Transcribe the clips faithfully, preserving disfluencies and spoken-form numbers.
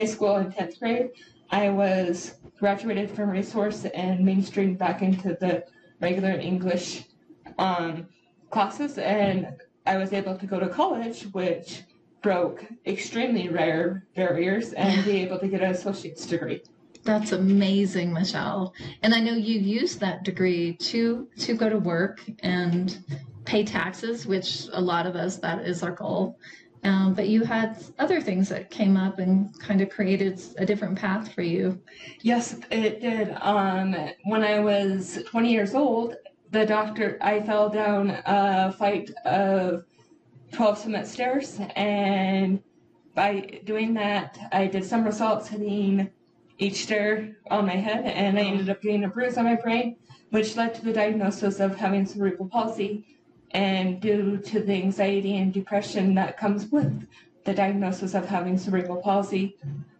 school in tenth grade, I was graduated from resource and mainstreamed back into the regular English um, classes, and I was able to go to college, which broke extremely rare barriers, and be able to get an associate's degree. That's amazing, Michelle. And I know you used that degree to to go to work and pay taxes, which a lot of us, that is our goal. Um, but you had other things that came up and kind of created a different path for you. Yes, it did. Um, when I was twenty years old, the doctor, I fell down a flight of twelve cement stairs, and by doing that, I did somersaults hitting each stair on my head, and I ended up getting a bruise on my brain, which led to the diagnosis of having cerebral palsy. And due to the anxiety and depression that comes with the diagnosis of having cerebral palsy,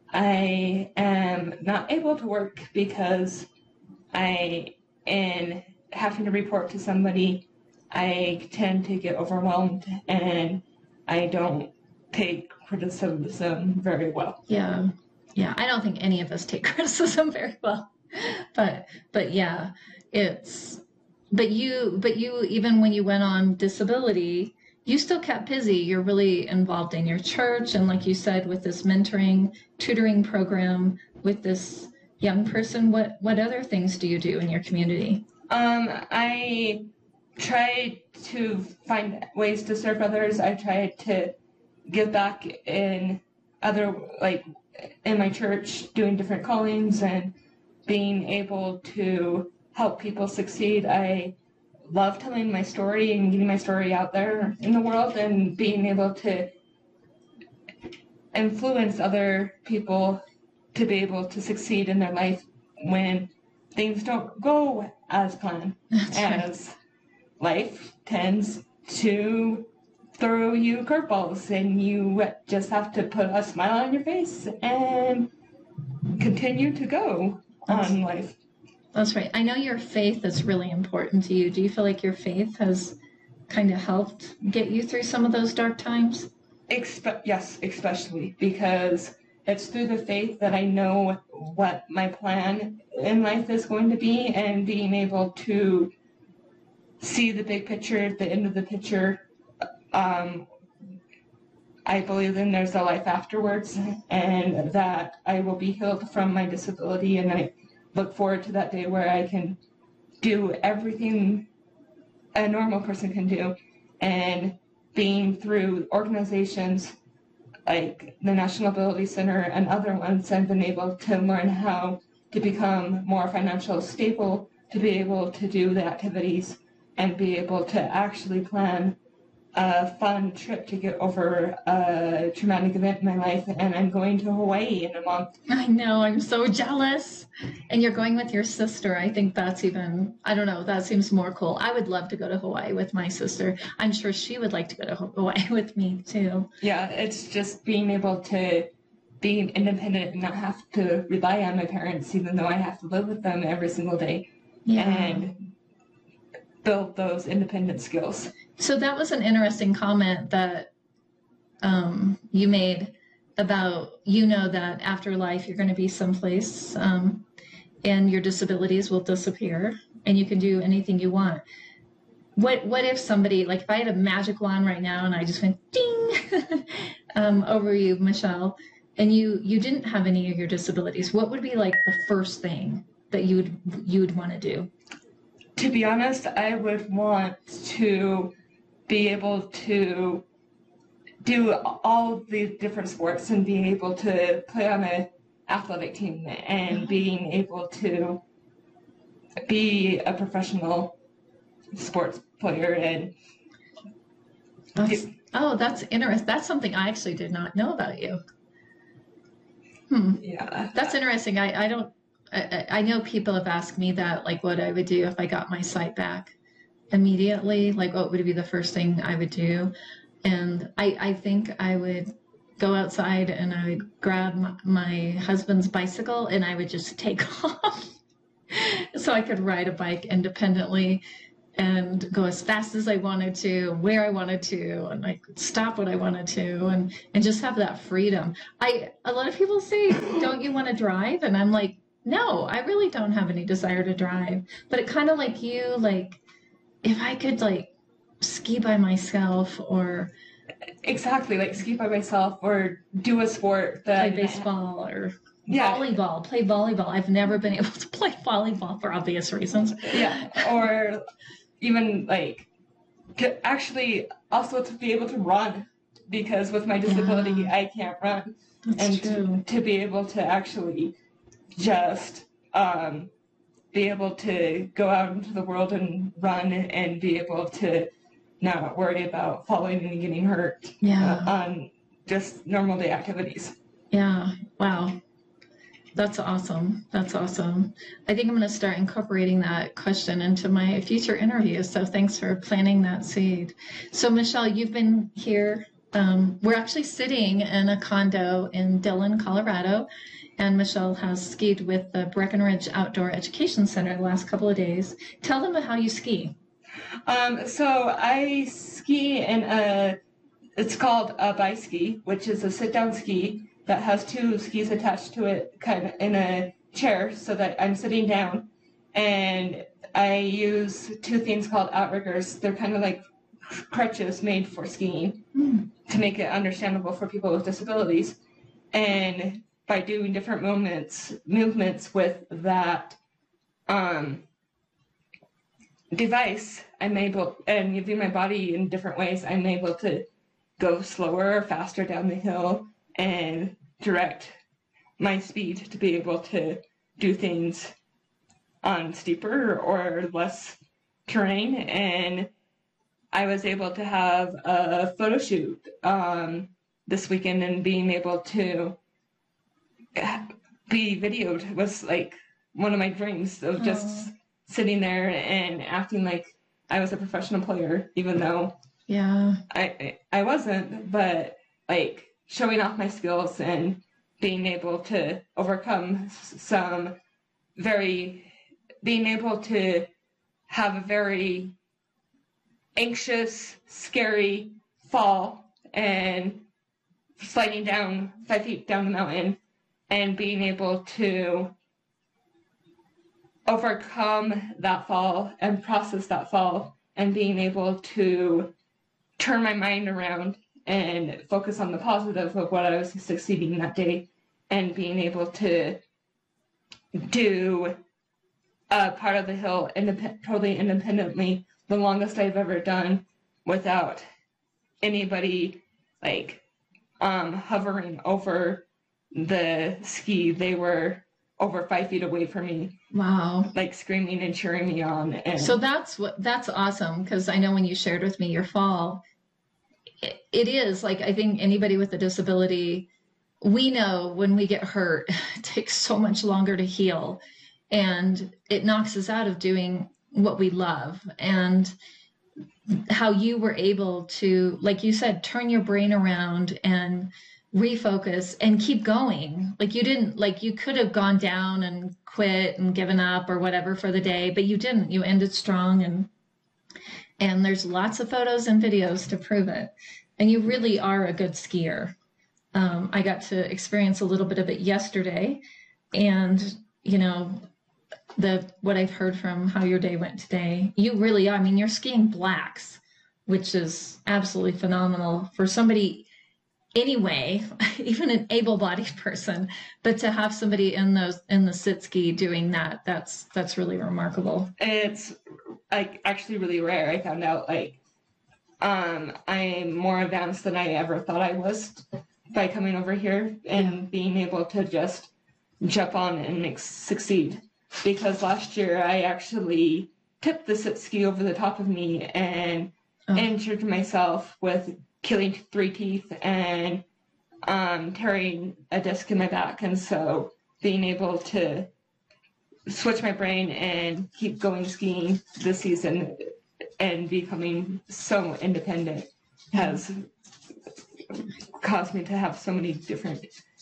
I am not able to work because I, in having to report to somebody, I tend to get overwhelmed, and I don't take criticism very well. Yeah. Yeah. I don't think any of us take criticism very well, but, but yeah, it's, but you, but you, even when you went on disability, you still kept busy. You're really involved in your church. And like you said, with this mentoring, tutoring program with this young person, what, what other things do you do in your community? Um, I tried to find ways to serve others. I tried to give back in other, like in my church, doing different callings and being able to help people succeed. I love telling my story and getting my story out there in the world, and being able to influence other people to be able to succeed in their life when things don't go as planned. That's as right. Life tends to throw you curveballs, and you just have to put a smile on your face and continue to go That's, on life. That's right. I know your faith is really important to you. Do you feel like your faith has kind of helped get you through some of those dark times? Expe- yes, especially because it's through the faith that I know what my plan in life is going to be, and being able to see the big picture, the end of the picture. Um, I believe in there's a life afterwards, and that I will be healed from my disability, and I look forward to that day where I can do everything a normal person can do. And being through organizations like the National Ability Center and other ones, I've been able to learn how to become more financially stable, to be able to do the activities and be able to actually plan a fun trip to get over a traumatic event in my life. And I'm going to Hawaii in a month. I know, I'm so jealous. And you're going with your sister. I think that's even, I don't know, that seems more cool. I would love to go to Hawaii with my sister. I'm sure she would like to go to Hawaii with me too. Yeah, it's just being able to be independent and not have to rely on my parents, even though I have to live with them every single day. Yeah. And build those independent skills. So that was an interesting comment that um, you made about, you know, that after life you're going to be someplace um, and your disabilities will disappear and you can do anything you want. What what if somebody, like if I had a magic wand right now and I just went ding um, over you, Michelle, and you, you didn't have any of your disabilities, what would be like the first thing that you would, you would want to do? To be honest, I would want to be able to do all these different sports and being able to play on an athletic team and being able to be a professional sports player. And that's, oh, that's interesting. That's something I actually did not know about you. Hmm. Yeah. That's interesting. I, I don't, I, I know people have asked me that, like what I would do if I got my sight back immediately, like what would be the first thing I would do. And I, I think I would go outside and I would grab my, my husband's bicycle and I would just take off so I could ride a bike independently and go as fast as I wanted to, where I wanted to, and I could stop what I wanted to, and and just have that freedom. I a lot of people say, "Don't you want to drive?" And I'm like, "No, I really don't have any desire to drive." But it kind of like you, like if I could like ski by myself or exactly like ski by myself or do a sport that play baseball or yeah. volleyball, play volleyball. I've never been able to play volleyball for obvious reasons. Yeah, or even like to actually also to be able to run, because with my disability Yeah. I can't run. That's and true. To, to be able to actually just um, be able to go out into the world and run and be able to not worry about falling and getting hurt Yeah. uh, on just normal day activities. Yeah. Wow. That's awesome. That's awesome. I think I'm going to start incorporating that question into my future interviews. So thanks for planting that seed. So Michelle, you've been here. Um, we're actually sitting in a condo in Dillon, Colorado, and Michelle has skied with the Breckenridge Outdoor Education Center the last couple of days. Tell them how you ski. Um, so I ski in a, it's called a bi-ski, which is a sit-down ski that has two skis attached to it kind of in a chair so that I'm sitting down, and I use two things called outriggers. They're kind of like crutches made for skiing Mm. to make it understandable for people with disabilities. And by doing different movements movements with that um, device, I'm able, and using my body in different ways, I'm able to go slower or faster down the hill and direct my speed to be able to do things on steeper or less terrain. And I was able to have a photo shoot um, this weekend, and being able to be videoed was like one of my dreams of just Oh. sitting there and acting like I was a professional player, even though Yeah. I I wasn't, but like showing off my skills and being able to overcome some very, being able to have a very anxious, scary fall and sliding down five feet down the mountain, and being able to overcome that fall and process that fall, and being able to turn my mind around and focus on the positive of what I was succeeding that day, and being able to do a part of the hill indep- totally independently, the longest I've ever done, without anybody like um, hovering over the ski. They were over five feet away from me, Wow. like screaming and cheering me on. And So that's what that's awesome, because I know when you shared with me your fall, it, it is like, I think anybody with a disability, we know when we get hurt, it takes so much longer to heal, and it knocks us out of doing what we love. And how you were able to, like you said, turn your brain around and refocus and keep going. Like you didn't, like you could have gone down and quit and given up or whatever for the day, but you didn't. You ended strong, and and there's lots of photos and videos to prove it. And you really are a good skier. Um, I got to experience a little bit of it yesterday, and you know, the what I've heard from how your day went today, you really are. I mean, you're skiing blacks, which is absolutely phenomenal for somebody anyway, even an able-bodied person. But to have somebody in those in the sit ski doing that, that's that's really remarkable. it's like actually really rare. I found out like um, I'm more advanced than I ever thought I was by coming over here and Yeah. being able to just jump on and ex- succeed. Because last year I actually tipped the sit ski over the top of me and Oh. injured myself with killing three teeth and um, tearing a disc in my back. And so being able to switch my brain and keep going skiing this season and becoming so independent has caused me to have so many different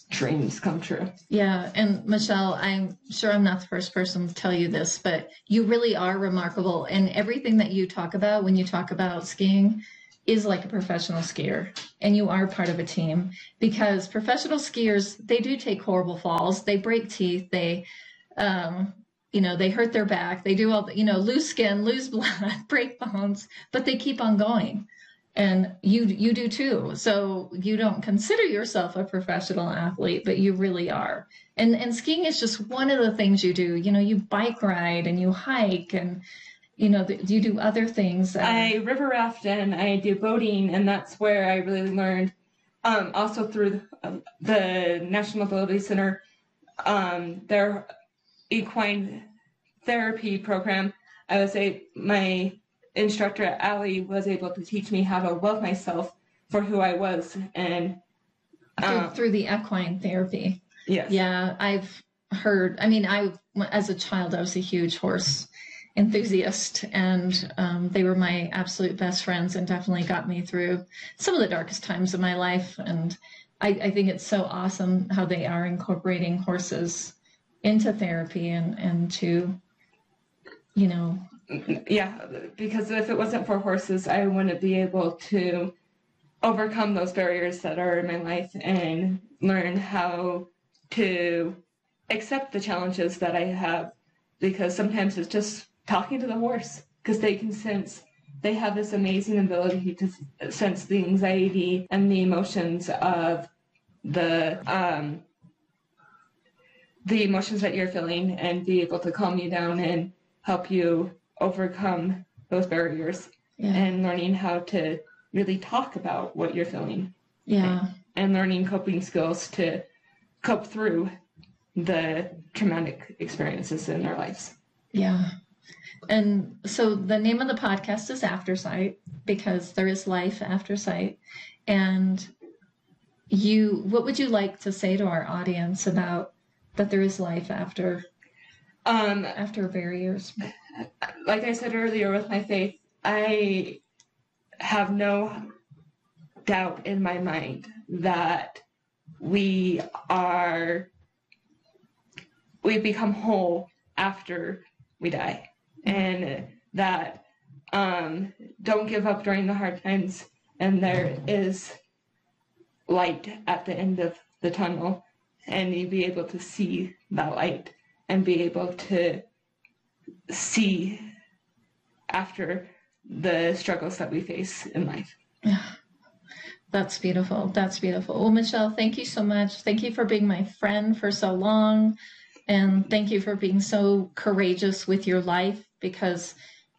dreams come true. Yeah. And Michelle, I'm sure I'm not the first person to tell you this, but you really are remarkable. And everything that you talk about when you talk about skiing is like a professional skier, and you are part of a team, because professional skiers, they do take horrible falls. They break teeth. They, um, you know, they hurt their back. They do all, the, you know, lose skin, lose blood, break bones, but they keep on going. And you, you do too. So you don't consider yourself a professional athlete, but you really are. And, and skiing is just one of the things you do. You know, you bike ride and you hike, and you know, you do other things. Um, I river raft and I do boating, and that's where I really learned. Um, also through the, the National Mobility Center, um, their equine therapy program, I was a my instructor Allie was able to teach me how to love myself for who I was, and um, through, through the equine therapy. Yes. Yeah, I've heard. I mean, I as a child, I was a huge horse enthusiast, and um, they were my absolute best friends, and definitely got me through some of the darkest times of my life. And I, I think it's so awesome how they are incorporating horses into therapy and and to, you know. Yeah, because if it wasn't for horses, I wouldn't be able to overcome those barriers that are in my life and learn how to accept the challenges that I have, because sometimes it's just talking to the horse, because they can sense, they have this amazing ability to sense the anxiety and the emotions of the um, the emotions that you're feeling, and be able to calm you down and help you overcome those barriers. Yeah. And learning how to really talk about what you're feeling. Yeah. And, and learning coping skills to cope through the traumatic experiences in their lives. Yeah. And so the name of the podcast is After Sight, because there is life after sight. And you, what would you like to say to our audience about that there is life after, um, after barriers? Like I said earlier, with my faith, I have no doubt in my mind that we are, we become whole after we die. And that um, don't give up during the hard times, and there is light at the end of the tunnel, and you be able to see that light and be able to see after the struggles that we face in life. Yeah, that's beautiful. That's beautiful. Well, Michelle, thank you so much. Thank you for being my friend for so long. And thank you for being so courageous with your life, because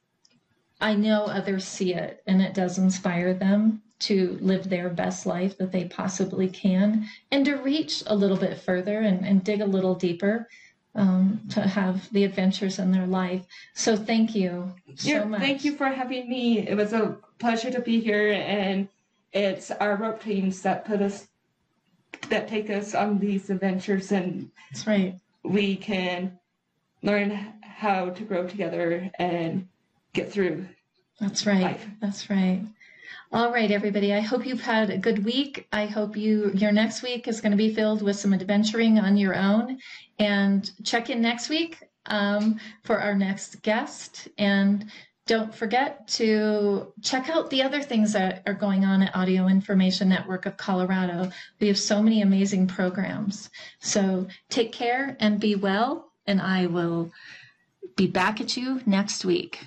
I know others see it and it does inspire them to live their best life that they possibly can, and to reach a little bit further and, and dig a little deeper, um, to have the adventures in their life. So thank you so yeah, much. Thank you for having me. It was a pleasure to be here, and it's our rope teams that put us, that take us on these adventures, and that's right. We can learn how to grow together and get through. That's right. Life. That's right. All right, everybody. I hope you've had a good week. I hope you your next week is going to be filled with some adventuring on your own. And check in next week um, for our next guest. And don't forget to check out the other things that are going on at Audio Information Network of Colorado. We have so many amazing programs. So take care and be well, and I will be back at you next week.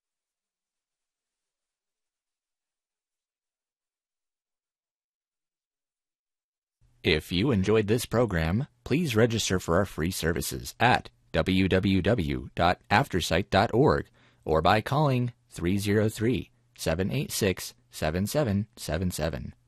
If you enjoyed this program, please register for our free services at w w w dot aftersight dot org or by calling three oh three, seven eight six, seven seven seven seven.